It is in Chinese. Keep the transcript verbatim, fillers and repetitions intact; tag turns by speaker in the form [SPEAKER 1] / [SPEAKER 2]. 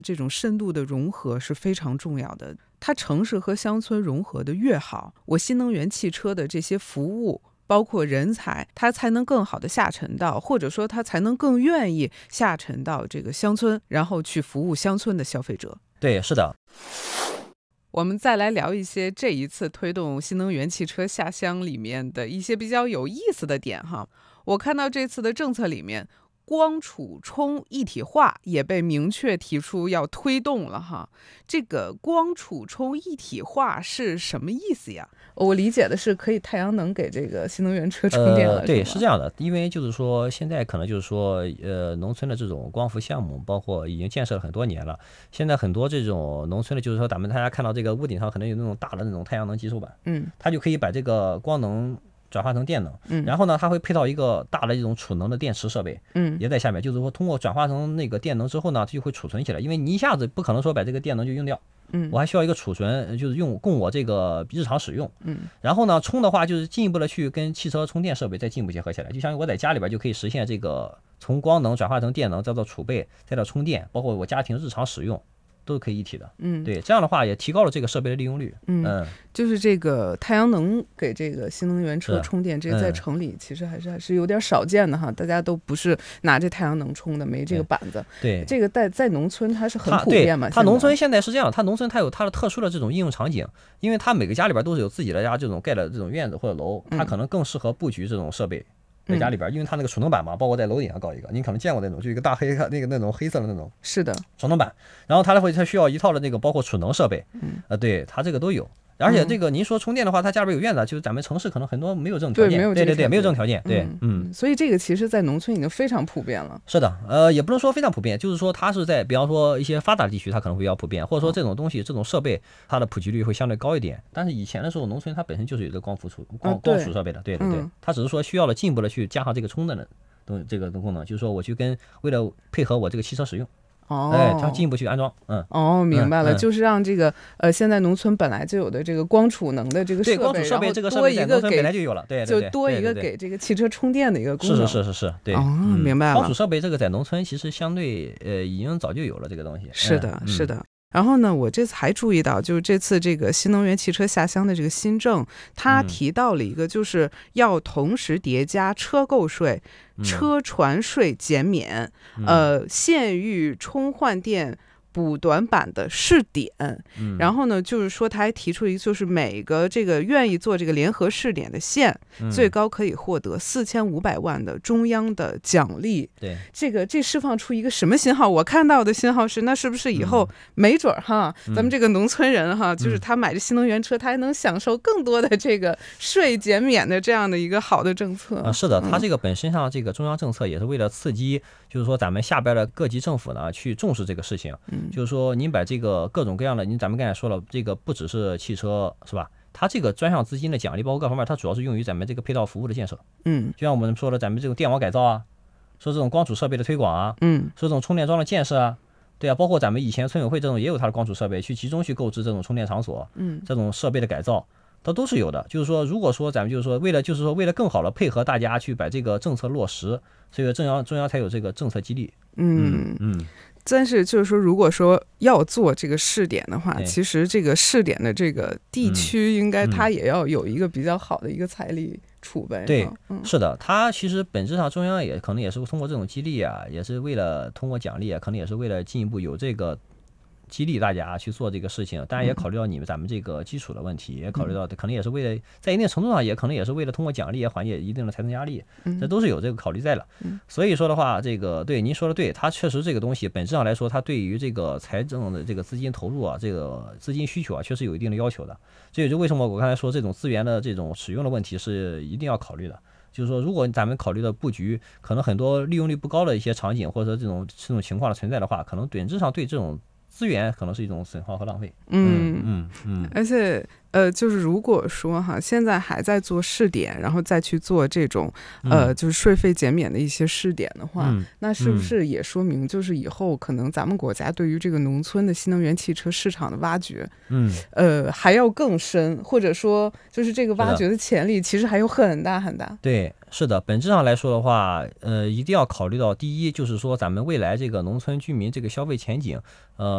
[SPEAKER 1] 这种深度的融合是非常重要的。它城市和乡村融合的越好，我新能源汽车的这些服务包括人才，它才能更好的下沉到，或者说它才能更愿意下沉到这个乡村，然后去服务乡村的消费者。
[SPEAKER 2] 对，是的。
[SPEAKER 1] 我们再来聊一些这一次推动新能源汽车下乡里面的一些比较有意思的点哈。我看到这次的政策里面，光储充一体化也被明确提出要推动了哈。这个光储充一体化是什么意思呀？我理解的是可以太阳能给这个新能源车充电了。
[SPEAKER 2] 呃、对，
[SPEAKER 1] 是
[SPEAKER 2] 是这样的，因为就是说现在可能就是说呃，农村的这种光伏项目包括已经建设了很多年了，现在很多这种农村的就是说咱们大家看到这个屋顶上可能有那种大的那种太阳能集手板，
[SPEAKER 1] 嗯，
[SPEAKER 2] 它就可以把这个光能转化成电能，
[SPEAKER 1] 嗯，
[SPEAKER 2] 然后呢，它会配套一个大的这种储能的电池设备，
[SPEAKER 1] 嗯，
[SPEAKER 2] 也在下面，就是说通过转化成那个电能之后呢，它就会储存起来，因为你一下子不可能说把这个电能就用掉，
[SPEAKER 1] 嗯，
[SPEAKER 2] 我还需要一个储存，就是用供我这个日常使用，
[SPEAKER 1] 嗯，
[SPEAKER 2] 然后呢，充的话就是进一步的去跟汽车充电设备再进一步结合起来，就像我在家里边就可以实现这个从光能转化成电能，再到储备，再到充电，包括我家庭日常使用。都是可以一体的，
[SPEAKER 1] 嗯，
[SPEAKER 2] 对，这样的话也提高了这个设备的利用率，
[SPEAKER 1] 嗯，
[SPEAKER 2] 嗯
[SPEAKER 1] 就是这个太阳能给这个新能源车充电，这在城里其实还是还是有点少见的哈，大家都不是拿着太阳能充的，没这个板子，
[SPEAKER 2] 对，
[SPEAKER 1] 这个在在农村它是很普遍嘛，
[SPEAKER 2] 它农村现在是这样，它农村它有它的特殊的这种应用场景，因为它每个家里边都是有自己的家这种盖的这种院子或者楼，它可能更适合布局这种设备。在家里边，因为它那个储能板嘛，包括在楼顶上搞一个，你可能见过那种，就一个大黑那个那种黑色的那种，
[SPEAKER 1] 是的，
[SPEAKER 2] 储能板，然后它会它需要一套的那个包括储能设备，
[SPEAKER 1] 嗯，
[SPEAKER 2] 呃，对，它这个都有。而且这个您说充电的话，它家里边有院子，就是咱们城市可能很多没有这种条件，对对对对，没有这种条件，对，嗯，
[SPEAKER 1] 所以这个其实在农村已经非常普遍了。
[SPEAKER 2] 是的，呃，也不能说非常普遍，就是说它是在比方说一些发达地区，它可能会比较普遍，或者说这种东西这种设备它的普及率会相对高一点。但是以前的时候，农村它本身就是有一个光伏储光光储设备的，对对对，它只是说需要了进一步的去加上这个充的东这个功能，就是说我去跟为了配合我这个汽车使用。
[SPEAKER 1] 哦，
[SPEAKER 2] 哎，它进一步去安装，嗯，
[SPEAKER 1] 哦，明白了，
[SPEAKER 2] 嗯嗯、
[SPEAKER 1] 就是让这个呃，现在农村本来就有的这个光储能的这个设备，
[SPEAKER 2] 对光储设备这个设备在农村本来就有了，对对对，
[SPEAKER 1] 就多一个给这个汽车充电的一个功能，
[SPEAKER 2] 是是是是是，对，
[SPEAKER 1] 哦，
[SPEAKER 2] 嗯、
[SPEAKER 1] 明白了。
[SPEAKER 2] 光储设备这个在农村其实相对呃已经早就有了这个东西，
[SPEAKER 1] 是的，
[SPEAKER 2] 嗯、
[SPEAKER 1] 是的。然后呢，我这次还注意到，就是这次这个新能源汽车下乡的这个新政，它提到了一个，就是要同时叠加车购税、
[SPEAKER 2] 嗯、
[SPEAKER 1] 车船税减免，
[SPEAKER 2] 嗯、
[SPEAKER 1] 呃，县域充换电补短板的试点，
[SPEAKER 2] 嗯、
[SPEAKER 1] 然后呢，就是说他还提出一个，就是每个这个愿意做这个联合试点的县，
[SPEAKER 2] 嗯、
[SPEAKER 1] 最高可以获得四千五百万的中央的奖励。
[SPEAKER 2] 对，
[SPEAKER 1] 这个这释放出一个什么信号？我看到的信号是，那是不是以后没准哈，
[SPEAKER 2] 嗯、
[SPEAKER 1] 咱们这个农村人哈，
[SPEAKER 2] 嗯、
[SPEAKER 1] 就是他买着新能源车，他还能享受更多的这个税减免的这样的一个好的政策
[SPEAKER 2] 啊？是的，它这个本身上这个中央政策也是为了刺激，就是说咱们下边的各级政府呢去重视这个事情。
[SPEAKER 1] 嗯
[SPEAKER 2] 就是说，您把这个各种各样的，您咱们刚才说了，这个不只是汽车，是吧？它这个专项资金的奖励，包括各方面，它主要是用于咱们这个配套服务的建设。
[SPEAKER 1] 嗯，
[SPEAKER 2] 就像我们说的，咱们这种电网改造啊，说这种光储设备的推广啊，
[SPEAKER 1] 嗯，
[SPEAKER 2] 说这种充电桩的建设啊，对啊，包括咱们以前村委会这种也有它的光储设备，去集中去购置这种充电场所，
[SPEAKER 1] 嗯，
[SPEAKER 2] 这种设备的改造，它都是有的。就是说，如果说咱们就是说，为了就是说，为了更好的配合大家去把这个政策落实，所以中央中央才有这个政策激励。
[SPEAKER 1] 嗯
[SPEAKER 2] 嗯。
[SPEAKER 1] 但是就是说，如果说要做这个试点的话，其实这个试点的这个地区，应该它也要有一个比较好的一个财力储备。
[SPEAKER 2] 对，
[SPEAKER 1] 嗯、
[SPEAKER 2] 是的，它其实本质上中央也可能也是通过这种激励啊，也是为了通过奖励啊，可能也是为了进一步有这个激励大家去做这个事情，当然也考虑到你们咱们这个基础的问题，也考虑到可能也是为了在一定程度上也可能也是为了通过奖励缓解一定的财政压力，这都是有这个考虑在了。所以说的话，这个对您说的对，它确实这个东西本质上来说，它对于这个财政的这个资金投入啊，这个资金需求啊，确实有一定的要求的。这也就为什么我刚才说这种资源的这种使用的问题是一定要考虑的。就是说，如果咱们考虑的布局，可能很多利用率不高的一些场景，或者说这种这种情况的存在的话，可能本质上对这种资源可能是一种损耗和浪费。
[SPEAKER 1] 嗯
[SPEAKER 2] 嗯嗯，
[SPEAKER 1] 而且呃，就是如果说哈，现在还在做试点，然后再去做这种呃，就是税费减免的一些试点的话，
[SPEAKER 2] 嗯、
[SPEAKER 1] 那是不是也说明就是以后可能咱们国家对于这个农村的新能源汽车市场的挖掘，
[SPEAKER 2] 嗯，
[SPEAKER 1] 呃，还要更深，或者说就是这个挖掘的潜力其实还有很大很大。
[SPEAKER 2] 对，是的，本质上来说的话，呃，一定要考虑到第一，就是说咱们未来这个农村居民这个消费前景，呃。